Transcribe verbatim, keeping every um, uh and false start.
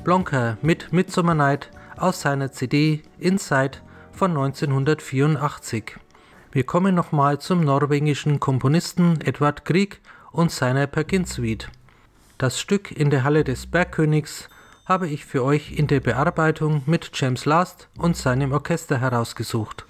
Blomker mit Midsummer Night aus seiner C D Inside von neunzehnhundertvierundachtzig. Wir kommen nochmal zum norwegischen Komponisten Edvard Grieg und seiner Pekin Suite. Das Stück In der Halle des Bergkönigs habe ich für euch in der Bearbeitung mit James Last und seinem Orchester herausgesucht.